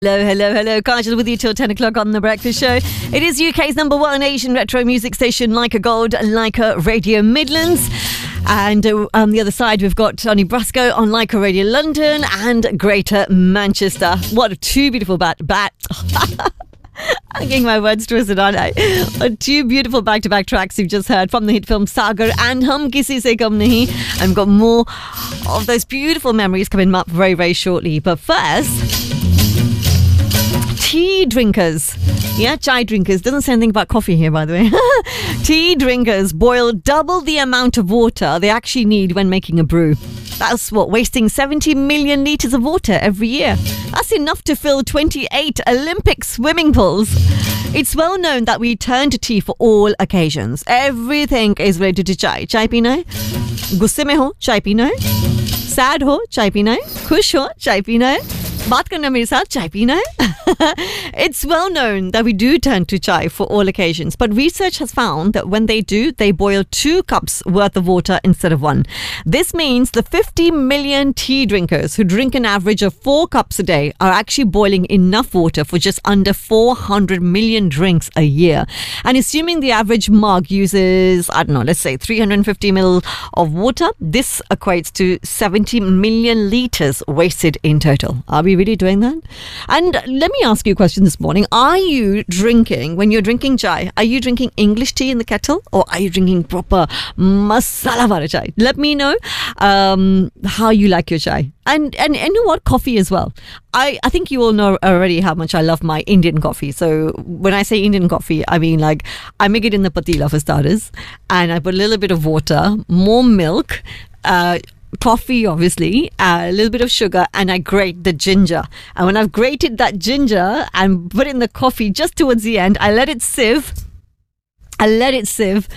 Hello. Kajal with you till 10 o'clock on The Breakfast Show. It is UK's number one Asian retro music station, Leica Gold, Leica Radio Midlands. And on the other side, we've got Tony Brasco on Leica Radio London and Greater Manchester. What two beautiful I'm getting my words twisted, aren't I? Two beautiful back-to-back tracks you've just heard from the hit film Sagar and Hum Kisi Se Kam Nahi. And we've got more of those beautiful memories coming up very, very shortly. But first, tea drinkers. Yeah, chai drinkers. Doesn't say anything about coffee here, by the way. Tea drinkers boil double the amount of water they actually need when making a brew. That's wasting 70 million litres of water every year. That's enough to fill 28 Olympic swimming pools. It's well known that we turn to tea for all occasions. Everything is related to chai. Chai pina hai? Gusse mein ho, chai pina hai? Sad ho, chai pina hai? Khush ho, chai pina hai? Baat karna mere saath, chai pina hai? It's well known that we do turn to chai for all occasions, but research has found that when they do, they boil 2 cups worth of water instead of 1. This means the 50 million tea drinkers who drink an average of 4 cups a day are actually boiling enough water for just under 400 million drinks a year. And assuming the average mug uses, let's say 350 ml of water, this equates to 70 million litres wasted in total. Are we really doing that? And let me ask you a question this morning. Are you drinking, when you're drinking chai, are you drinking English tea in the kettle or are you drinking proper masala wala chai? Let me know how you like your chai. And you know what? Coffee as well. I think you all know already how much I love my Indian coffee. So when I say Indian coffee, I mean like I make it in the patila for starters, and I put a little bit of water, more milk, coffee obviously, a little bit of sugar, and I grate the ginger. And when I've grated that ginger and put it in the coffee just towards the end, I let it sieve. And let it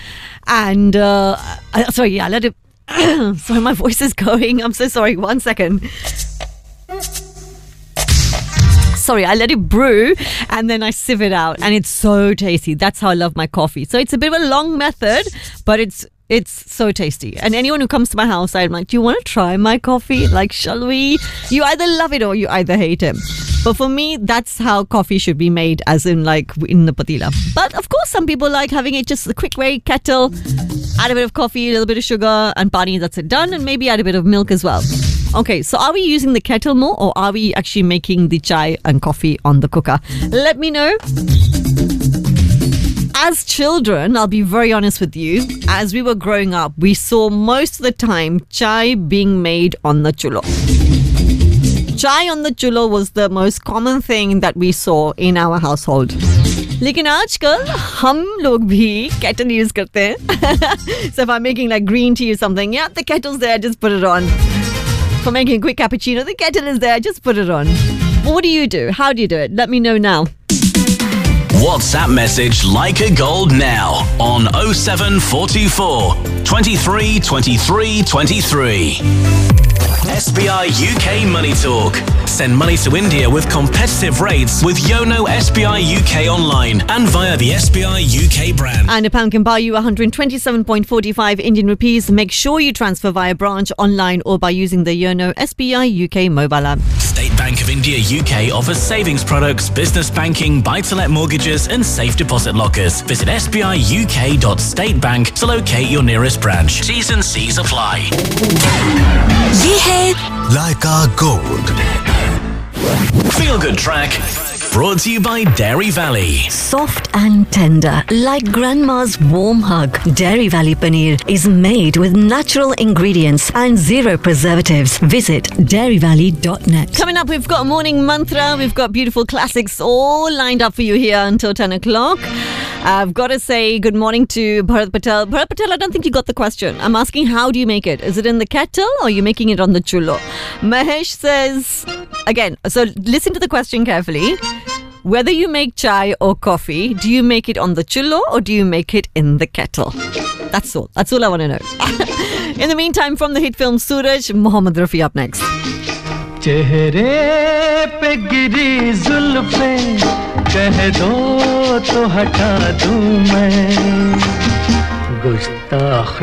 sorry, my voice is going. I'm so sorry. 1 second. Sorry, I let it brew and then I sieve it out, and it's so tasty. That's how I love my coffee. So it's a bit of a long method, but it's so tasty. And anyone who comes to my house, I'm like, do you want to try my coffee? Like, shall we? You either love it or you either hate it. But for me, that's how coffee should be made, as in like in the patila. But of course, some people like having it just the quick way, kettle, add a bit of coffee, a little bit of sugar and pani, that's it, done. And maybe add a bit of milk as well. Okay, so are we using the kettle more or are we actually making the chai and coffee on the cooker? Let me know. As children, I'll be very honest with you, as we were growing up, we saw most of the time chai being made on the chulo. Chai on the chulo was the most common thing that we saw in our household. लेकिन आजकल हम लोग भी kettle use करते हैं. So if I'm making like green tea or something, yeah, the kettle's there, just put it on. For making a quick cappuccino, the kettle is there, just put it on. What do you do? How do you do it? Let me know now. WhatsApp message Leica Gold now on 07424 23 23 23. SBI UK Money Talk. Send money to India with competitive rates with Yono SBI UK online and via the SBI UK brand. And a pound can buy you 127.45 Indian rupees. Make sure you transfer via branch, online or by using the Yono SBI UK mobile app. State Bank of India UK offers savings products, business banking, buy-to-let mortgages and safe deposit lockers. Visit sbiuk.statebank to locate your nearest branch. T's and C's apply. ये है Leica Gold. Feel Good Track. Brought to you by Dairy Valley. Soft and tender, like grandma's warm hug. Dairy Valley Paneer is made with natural ingredients and 0 preservatives. Visit dairyvalley.net. Coming up, we've got a morning mantra. We've got beautiful classics all lined up for you here until 10 o'clock. I've got to say good morning to Bharat Patel. Bharat Patel, I don't think you got the question. I'm asking, how do you make it? Is it in the kettle or are you making it on the chulo? Mahesh says, again, so listen to the question carefully. Whether you make chai or coffee, do you make it on the chulo or do you make it in the kettle? That's all. That's all I want to know. In the meantime, from the hit film Suraj, Mohammad Rafi up next. चेहरे पे गिरी जुल्फें कह दो तो हटा दूं मैं गुस्ताख